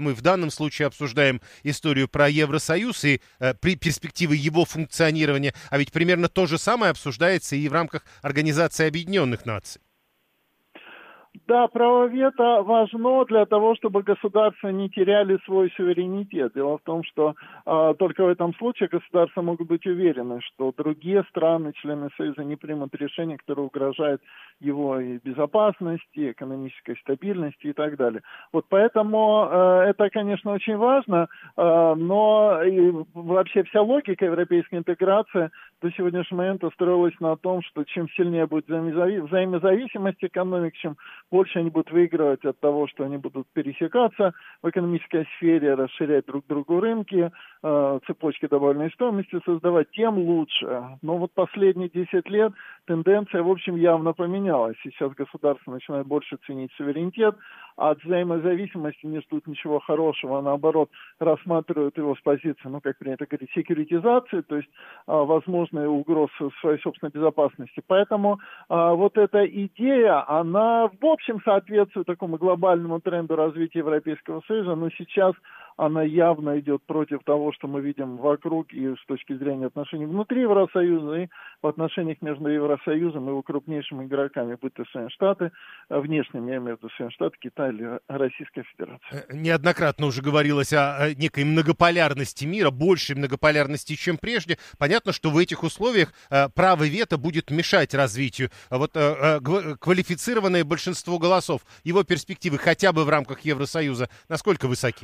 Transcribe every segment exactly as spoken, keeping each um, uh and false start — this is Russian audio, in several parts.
мы в данном случае обсуждаем историю про Евросоюз и э, при перспективы его функционирования, а ведь примерно то же самое обсуждается и в рамках Организации Объединенных Наций. Да, право вето важно для того, чтобы государства не теряли свой суверенитет. Дело в том, что э, только в этом случае государства могут быть уверены, что другие страны, члены Союза, не примут решения, которые угрожают его и безопасности, и экономической стабильности и так далее. Вот поэтому э, это, конечно, очень важно, э, но и вообще вся логика европейской интеграции до сегодняшнего момента строилась на том, что чем сильнее будет взаимозави- взаимозависимость экономик, чем больше они будут выигрывать от того, что они будут пересекаться в экономической сфере, расширять друг другу рынки, э, цепочки добавленной стоимости создавать, тем лучше. Но вот последние десять лет тенденция, в общем, явно поменялась. Сейчас государство начинает больше ценить суверенитет, а от взаимозависимости не ждут ничего хорошего, а наоборот рассматривают его с позиции, ну, как принято говорить, секьюритизации, то есть э, возможные угрозы своей собственной безопасности. Поэтому э, вот эта идея, она в общем соответствует такому глобальному тренду развития Европейского Союза, но сейчас она явно идет против того, что мы видим вокруг и с точки зрения отношений внутри Евросоюза, и в отношениях между Евросоюзом и его крупнейшими игроками, будь то Соединенные Штаты, внешним, я имею в виду Соединенные Штаты, Китай или Российская Федерация. Неоднократно уже говорилось о некой многополярности мира, большей многополярности, чем прежде. Понятно, что в этих условиях право вето будет мешать развитию. Вот квалифицированное большинство голосов, его перспективы хотя бы в рамках Евросоюза, насколько высоки?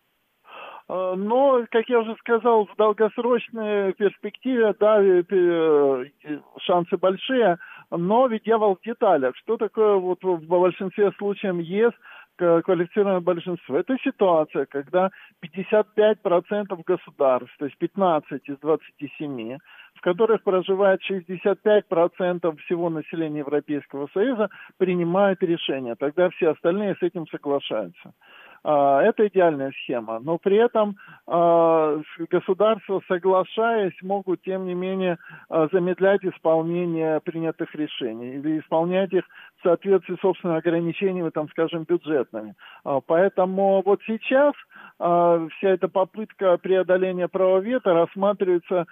Но, как я уже сказал, в долгосрочной перспективе, да, шансы большие, но ведь дьявол в деталях. Что такое вот в большинстве случаев ЕС квалифицированное большинство? Это ситуация, когда пятьдесят пять процентов государств, то есть пятнадцать из двадцати семи, в которых проживает шестьдесят пять процентов всего населения Европейского Союза, принимают решения. Тогда все остальные с этим соглашаются. Это идеальная схема, но при этом государства, соглашаясь, могут, тем не менее, замедлять исполнение принятых решений или исполнять их в соответствии с собственными ограничениями, там, скажем, бюджетными. Поэтому вот сейчас вся эта попытка преодоления права вето рассматривается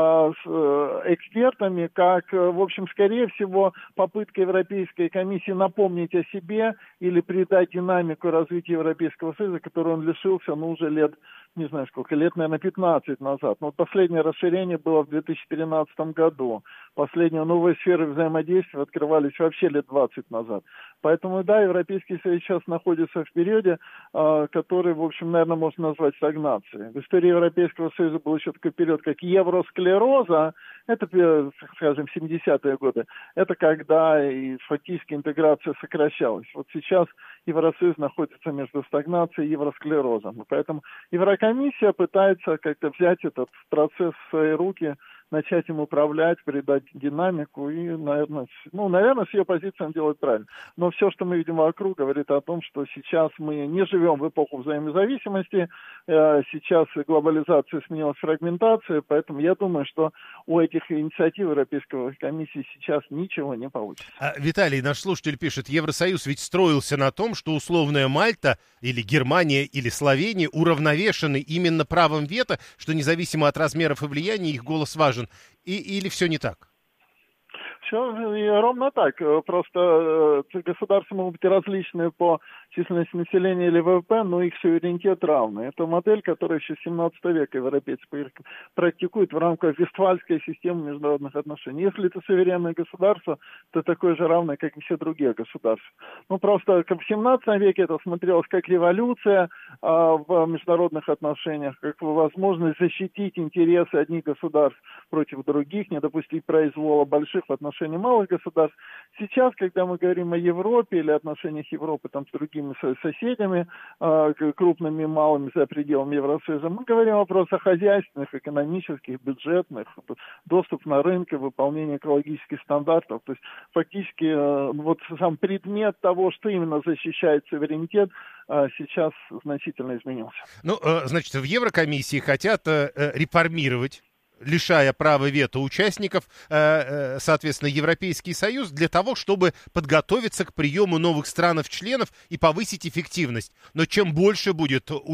экспертами как, в общем, скорее всего, попытка Европейской комиссии напомнить о себе или придать динамику развития Европейского Союза, который он лишился, ну, уже лет, не знаю сколько, лет, наверное, пятнадцать назад. Но вот последнее расширение было в две тысячи тринадцатом году. Последние новые сферы взаимодействия открывались вообще лет двадцать назад. Поэтому, да, Европейский Союз сейчас находится в периоде, э, который, в общем, наверное, можно назвать стагнацией. В истории Европейского Союза был еще такой период, как евросклероза. Это, скажем, семидесятые годы. Это когда и фактически интеграция сокращалась. Вот сейчас Евросоюз находится между стагнацией и евросклерозом. Поэтому Еврокомиссия пытается как-то взять этот процесс в свои руки, начать им управлять, придать динамику и, наверное, ну, наверное, с ее позиции он делает правильно. Но все, что мы видим вокруг, говорит о том, что сейчас мы не живем в эпоху взаимозависимости, сейчас глобализация сменилась фрагментацией, поэтому я думаю, что у этих инициатив Европейской комиссии сейчас ничего не получится. Виталий, наш слушатель пишет, Евросоюз ведь строился на том, что условная Мальта или Германия или Словения уравновешены именно правом вето, что независимо от размеров и влияния их голос важен. И, или все не так? Все ровно так. Просто э, государства могут быть различные по численности населения или ВВП, но их суверенитет равный. Это модель, которую еще с семнадцатого века европейцы практикуют в рамках Вестфальской системы международных отношений. Если это суверенное государство, то такое же равное, как и все другие государства. Ну, просто в семнадцатом веке это смотрелось как революция э, в международных отношениях, как возможность защитить интересы одних государств против других, не допустить произвола больших в отношении малых государств. Сейчас, когда мы говорим о Европе или отношениях Европы там, с другими соседями, э, крупными и малыми за пределами Евросоюза, мы говорим о вопросах хозяйственных, экономических, бюджетных, доступ на рынок, выполнение экологических стандартов. То есть фактически э, вот сам предмет того, что именно защищает суверенитет, э, сейчас значительно изменился. Ну, э, значит, в Еврокомиссии хотят э, реформировать, лишая права вето участников, соответственно, Европейский Союз, для того, чтобы подготовиться к приему новых стран-членов и повысить эффективность. Но чем больше будет